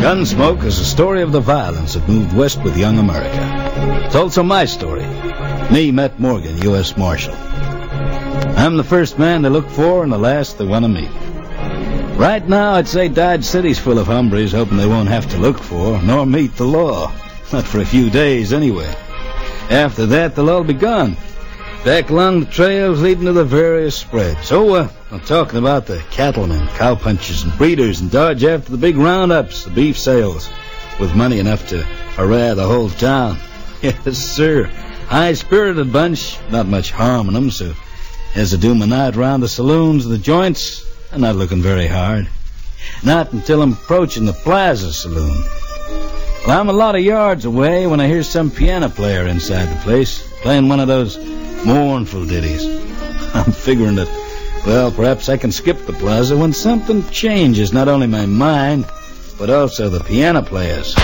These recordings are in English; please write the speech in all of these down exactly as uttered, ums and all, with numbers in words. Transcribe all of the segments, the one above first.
Gunsmoke is a story of the violence that moved west with young America. It's also my story. Me, Matt Morgan, U S Marshal. I'm the first man they look for and the last they want to meet. Right now, I'd say Dodge City's full of hombres hoping they won't have to look for nor meet the law. Not for a few days, anyway. After that, they'll all be gone. Back along the trails leading to the various spreads. So, uh, I'm talking about the cattlemen, cowpunchers, and breeders in Dodge after the big roundups, the beef sales, with money enough to harass the whole town. Yes, sir. High-spirited bunch, not much harm in them, so as to do my night round the saloons and the joints, I'm not looking very hard. Not until I'm approaching the Plaza Saloon. Well, I'm a lot of yards away when I hear some piano player inside the place, playing one of those mournful ditties. I'm figuring that, well, perhaps I can skip the plaza when something changes, not only my mind, but also the piano players.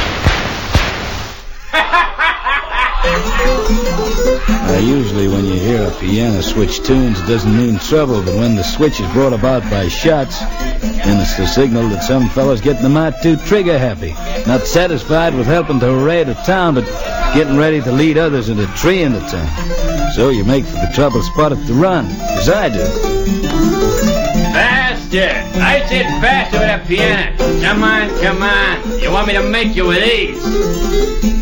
Now, usually when you hear a piano switch tunes, it doesn't mean trouble, but when the switch is brought about by shots, then it's the signal that some fellas getting them out too trigger-happy, not satisfied with helping to hooray the town, but getting ready to lead others into tree in the town. So you make for the trouble spot at the run, as I do. Faster! I said faster with that piano. Come on, come on. You want me to make you with these?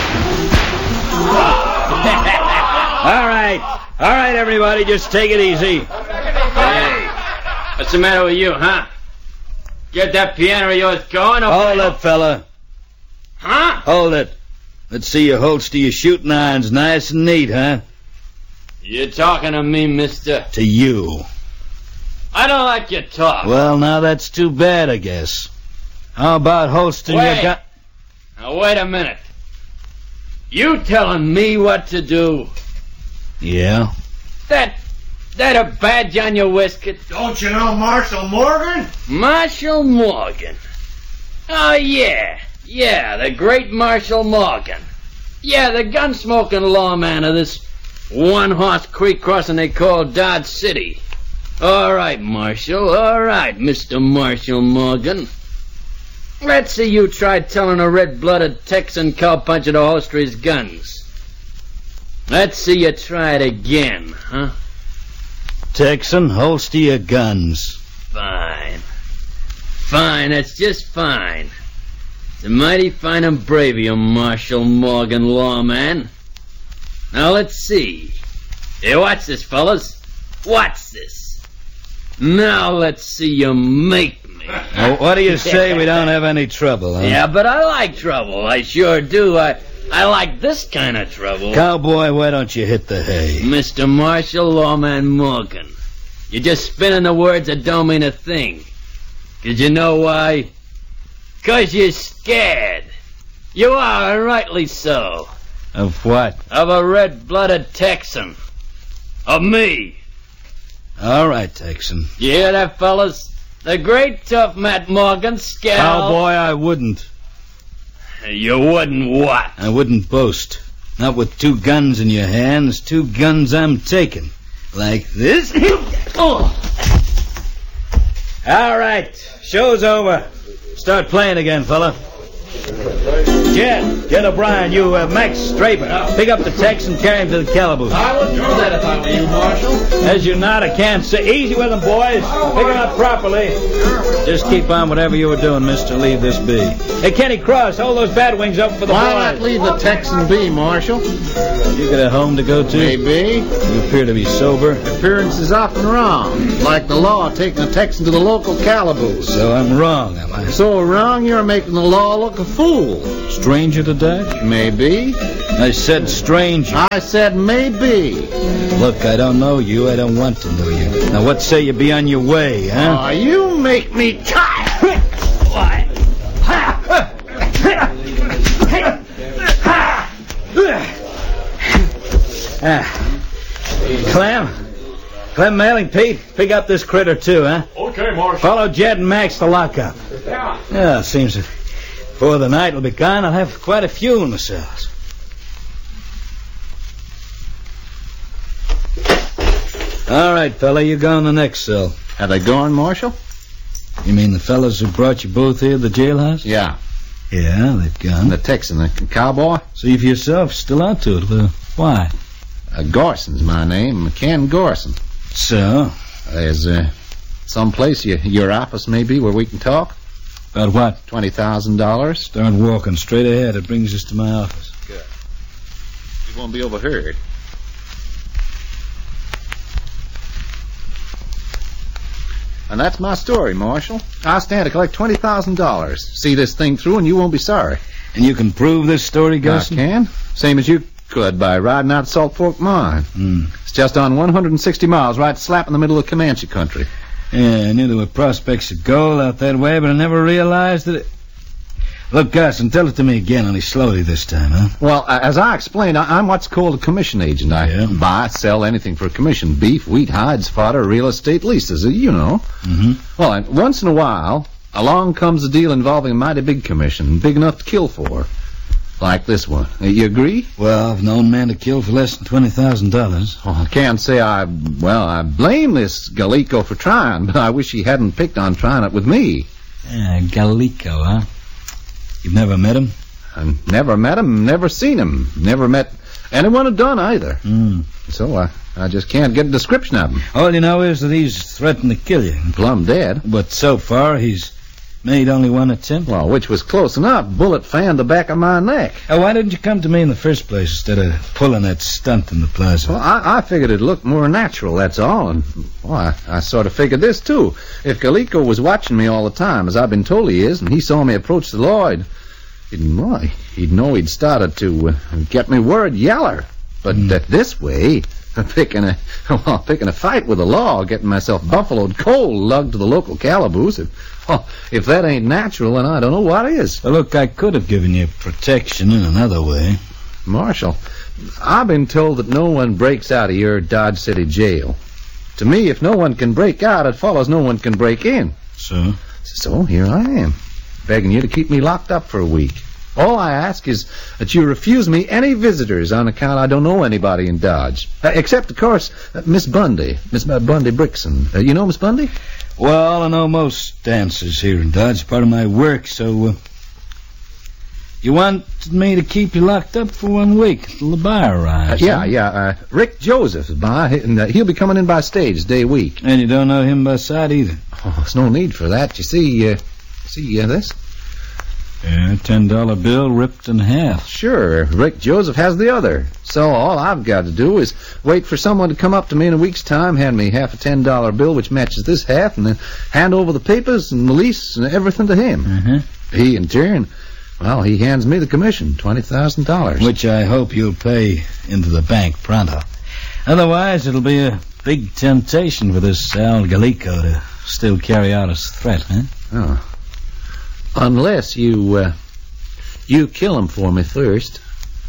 All right. All right, everybody, just take it easy. Hey, what's the matter with you, huh? Get that piano of yours going? Or Hold it, fella. Huh? Hold it. Let's see you holster your shooting irons nice and neat, huh? You're talking to me, mister. To you. I don't like your talk. Well, now that's too bad, I guess. How about holstering Wait. your gun? Now, wait a minute. You telling me what to do? Yeah? That, that a badge on your waistcoat? Don't you know Marshal Morgan? Marshal Morgan. Oh, yeah. Yeah, the great Marshal Morgan. Yeah, the gun-smoking lawman of this one-horse creek crossing they call Dodge City. All right, Marshal. All right, Mister Marshal Morgan. Let's see you try telling a red-blooded Texan cowpuncher to holster his guns. Let's see you try it again, huh? Texan, holster your guns. Fine. Fine, that's just fine. It's a mighty fine and brave of you, Marshal Morgan, lawman. Now, let's see. Here, watch this, fellas. Watch this. Now, let's see you make me. Well, what do you say we don't have any trouble, huh? Yeah, but I like trouble. I sure do. I I like this kind of trouble. Cowboy, why don't you hit the hay? Mister Marshal Lawman Morgan, you're just spinning the words that don't mean a thing. 'Cause you know why? 'Cause you're scared. You are, and rightly so. Of what? Of a red-blooded Texan. Of me. All right, Texan. You hear that, fellas? The great tough Matt Morgan scared. Cowboy, I wouldn't. You wouldn't what? I wouldn't boast. Not with two guns in your hands. Two guns I'm taking. Like this. Oh. All right. Show's over. Start playing again, fella. Jed, Jed O'Brien, you, uh, Max Draper. Pick up the Tex and carry him to the calaboose. I would do that if I were you, Marshal. As you're not, I can't say. Easy with them, boys. Pick them up properly. Just keep on whatever you were doing, mister. Leave this be. Hey, Kenny Cross, hold those bat wings up for the Why boys. not leave the Texan be, Marshal? You got a home to go to? Maybe. You appear to be sober. Appearance is often wrong. Like the law taking a Texan to the local calaboose. So I'm wrong, am I? So wrong you're making the law look a fool. Stranger to Dodge? Maybe. I said stranger. I said maybe. Look, I don't know you. I don't want to know you. Now, what say you be on your way, huh? Aw, you make me tired. Why? Ah. Clem? Clem Mailing, Pete, pick up this critter too, huh? Okay, Marshal. Follow Jed and Max to lockup. Yeah. Yeah, seems that before the night will be gone, I'll have quite a few in the cells. All right, fella, you go in the next cell. Are they going, Marshal? You mean the fellas who brought you both here to the jailhouse? Yeah. Yeah, they've gone. The Texan, the cowboy? See for yourself, still out to it. Well, why? Uh, Gorson's my name, Ken Gorson. So? There's uh, some place, you, your office maybe, where we can talk? About what? twenty thousand dollars. Start walking straight ahead. It brings us to my office. Good. You won't be overheard. And that's my story, Marshal. I stand to collect twenty thousand dollars. See this thing through and you won't be sorry. And you can prove this story, Gusson? I can. Same as you could by riding out Salt Fork Mine. Mm. It's just on one hundred sixty miles, right slap in the middle of Comanche country. Yeah, I knew there were prospects of gold out that way, but I never realized that it... Look, Gusson, tell it to me again, only slowly this time, huh? Well, as I explained, I, I'm what's called a commission agent. I Yeah. buy, sell anything for a commission. Beef, wheat, hides, fodder, real estate leases, you know. Mm-hmm. Well, and once in a while, along comes a deal involving a mighty big commission, big enough to kill for. Like this one. You agree? Well, I've known men to kill for less than twenty thousand dollars. Oh, I can't say I, well, I blame this Gallico for trying, but I wish he hadn't picked on trying it with me. Yeah, Gallico, huh? You've never met him? I never met him, never seen him, never met anyone who done either. Mm. So I, I just can't get a description of him. All you know is that he's threatened to kill you. Plumb dead. But so far, he's made only one attempt. Well, which was close enough. Bullet fanned the back of my neck. Oh, why didn't you come to me in the first place instead of pulling that stunt in the plaza? Well, I, I figured it looked more natural, that's all. And, well, I, I sort of figured this, too. If Gallico was watching me all the time, as I've been told he is, and he saw me approach the law, he'd, he'd, well, he'd know he'd started to uh, get me word yeller. But Mm. uh, this way, picking a well, picking a fight with the law, getting myself buffaloed cold, lugged to the local calaboose, if, well, if that ain't natural, then I don't know what is. Well, look, I could have given you protection in another way. Marshal, I've been told that no one breaks out of your Dodge City jail. To me, if no one can break out, it follows no one can break in. So? So here I am, begging you to keep me locked up for a week. All I ask is that you refuse me any visitors on account I don't know anybody in Dodge. Uh, except, of course, uh, Miss Bundy. Miss uh, Bundy Brickson. Uh, you know Miss Bundy? Well, I know most dancers here in Dodge, part of my work, so... Uh, you want me to keep you locked up for one week until the buyer Uh, arrives? yeah, huh? yeah. Uh, Rick Joseph is by, and uh, he'll be coming in by stage day week. And you don't know him by sight either? Oh, there's no need for that. You see, uh, see uh, this? Yeah, ten dollar bill ripped in half. Sure, Rick Joseph has the other. So all I've got to do is wait for someone to come up to me in a week's time, hand me half a ten dollar bill which matches this half, and then hand over the papers and the lease and everything to him. Uh-huh. He, in turn, well, he hands me the commission, twenty thousand dollars. Which I hope you'll pay into the bank pronto. Otherwise, it'll be a big temptation for this Al Gallico to still carry out his threat, huh? Oh. Unless you, uh, you kill him for me first.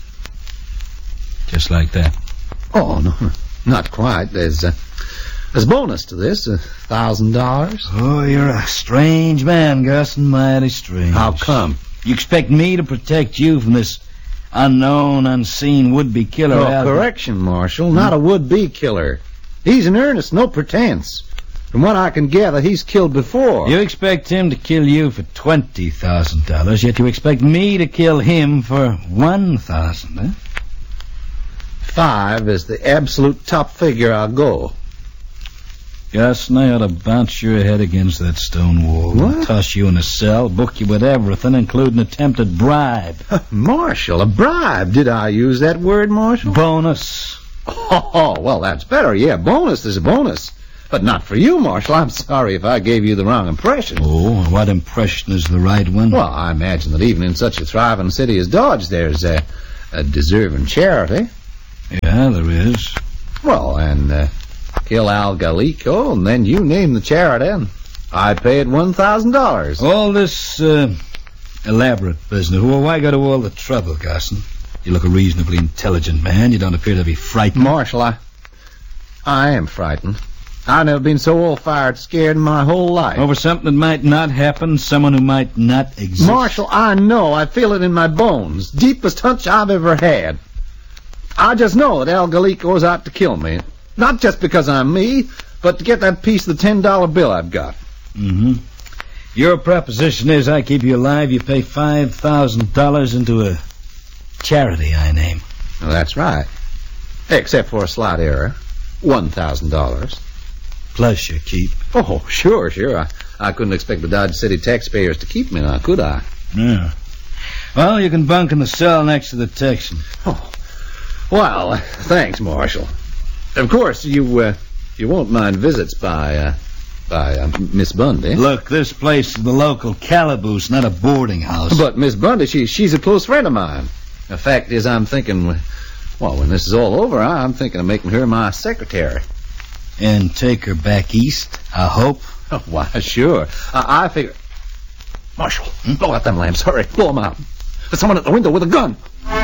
Just like that. Oh, no, not quite. There's, uh, there's a bonus to this, a thousand dollars. Oh, you're a strange man, Gus, and mighty strange. How come? You expect me to protect you from this unknown, unseen would-be killer? Oh, Al- correction, Marshal. Not a would-be killer. He's in earnest, no pretense. From what I can gather, he's killed before. You expect him to kill you for twenty thousand dollars, yet you expect me to kill him for one thousand dollars, huh? Five is the absolute top figure I'll go. Gus, and I ought to bounce your head against that stone wall. What? Toss you in a cell, book you with everything, including attempted bribe. Marshal, a bribe. Did I use that word, Marshal? Bonus. Oh, well, that's better. Yeah, bonus is a bonus. But not for you, Marshal. I'm sorry if I gave you the wrong impression. Oh, what impression is the right one? Well, I imagine that even in such a thriving city as Dodge, there's a, a deserving charity. Yeah, there is. Well, and uh, kill Al Gallico, and then you name the charity, and I pay it one thousand dollars. All this uh, elaborate business. Well, why go to all the trouble, Garson? You look a reasonably intelligent man. You don't appear to be frightened. Marshal, I, I am frightened. I've never been so all-fired scared in my whole life. Over something that might not happen, someone who might not exist. Marshal, I know. I feel it in my bones. Deepest hunch I've ever had. I just know that Al Gallico's out to kill me. Not just because I'm me, but to get that piece of the ten dollar bill I've got. Mm-hmm. Your proposition is I keep you alive, you pay five thousand dollars into a charity I name. Well, that's right. Except for a slight error. one thousand dollars. Plus your keep. Oh, sure, sure. I, I couldn't expect the Dodge City taxpayers to keep me now, could I? Yeah. Well, you can bunk in the cell next to the Texan. Oh. Well, thanks, Marshal. Of course, you, uh, you won't mind visits by, uh, by uh, Miss Bundy. Look, this place is the local calaboose, not a boarding house. But Miss Bundy, she, she's a close friend of mine. The fact is, I'm thinking, well, when this is all over, I'm thinking of making her my secretary. And take her back east, I hope. Oh, why, sure. I, I figure... Marshal, hmm? blow out them lamps. Hurry, blow them out. There's someone at the window with a gun.